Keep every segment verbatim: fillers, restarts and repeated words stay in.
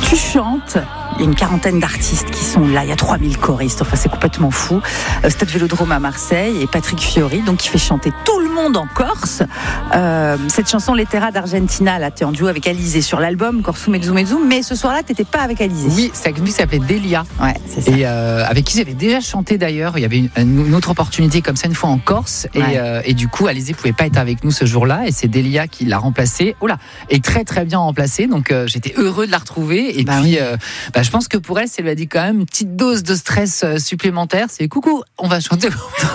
Tu chantes. Il y a une quarantaine d'artistes qui sont là. Il y a trois mille choristes. Enfin, c'est complètement fou. Euh, Stade Vélodrome à Marseille et Patrick Fiori, donc qui fait chanter tout le monde en Corse. Euh, cette chanson Lettera d'Argentina, là, t'es en duo avec Alizé sur l'album Corso Mezzo Mezzo. Mais ce soir-là, t'étais pas avec Alizé. Oui, c'est avec lui qui s'appelait Delia. Ouais, c'est ça. Et euh, avec qui j'avais déjà chanté d'ailleurs. Il y avait une, une autre opportunité comme ça une fois en Corse. Et, Ouais. euh, et du coup, Alizé pouvait pas être avec nous ce jour-là. Et c'est Delia qui l'a remplacée. Oh là, et très très bien remplacée. Donc euh, j'étais heureux de la retrouver. Et Bah puis, oui. euh, bah, je pense que pour elle, ça lui a dit quand même une petite dose de stress euh, supplémentaire. C'est coucou, on va chanter.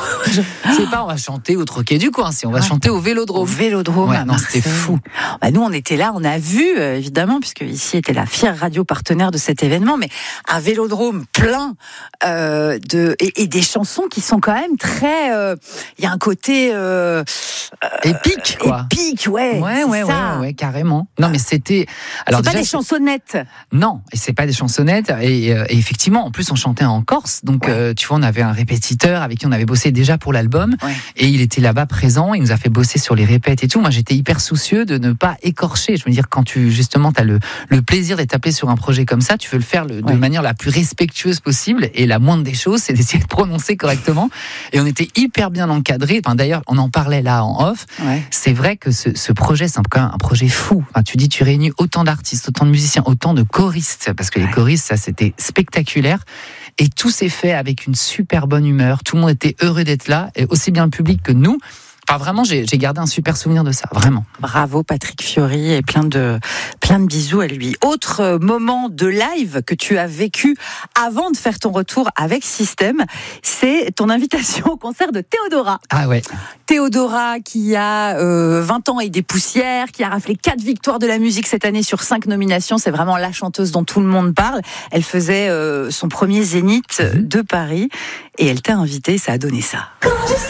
C'est pas on va chanter au Troquet du coin, c'est on va Ouais. chanter au Au Vélodrome. Vélodrome Ouais, à non, c'était Marseille. fou. Bah, nous, on était là, on a vu, euh, évidemment, puisque ici était la fière radio partenaire de cet événement, mais un Vélodrome plein euh, de et, et des chansons qui sont quand même très. Il euh, y a un côté euh, Épique, quoi. épique, ouais. Ouais, c'est ouais, ouais, ça. ouais, carrément. Non, mais c'était. Alors C'est pas déjà, des chansonnettes. non, et c'est pas des chansonnettes. Et, euh, et effectivement, en plus, on chantait en Corse. Donc, Ouais. euh, tu vois, on avait un répétiteur avec qui on avait bossé déjà pour l'album. Ouais. Et il était là-bas présent. Il nous a fait bosser sur les répètes et tout. Moi, j'étais hyper soucieux de ne pas écorcher. Je veux dire, quand tu, justement, t'as le, le plaisir d'être appelé sur un projet comme ça, tu veux le faire le, de Ouais. manière la plus respectueuse possible. Et la moindre des choses, c'est d'essayer de prononcer correctement. Et on était hyper bien encadrés. Enfin, d'ailleurs, on en parlait là en off. Ouais. C'est vrai que ce, ce projet, c'est quand même un projet fou. Enfin, tu dis, tu réunis autant d'artistes, autant de musiciens, autant de choristes, parce que les Ouais. choristes, ça, c'était spectaculaire. Et tout s'est fait avec une super bonne humeur. Tout le monde était heureux d'être là, et aussi bien le public que nous. Enfin, vraiment, j'ai, j'ai gardé un super souvenir de ça, vraiment. Bravo Patrick Fiori et plein de plein de bisous à lui. Autre euh, moment de live que tu as vécu avant de faire ton retour avec System, c'est ton invitation au concert de Théodora. Ah ouais. Théodora qui a euh, vingt ans et des poussières, qui a raflé quatre victoires de la musique cette année sur cinq nominations. C'est vraiment la chanteuse dont tout le monde parle. Elle faisait euh, son premier zénith de Paris et elle t'a invité, ça a donné ça. Quand je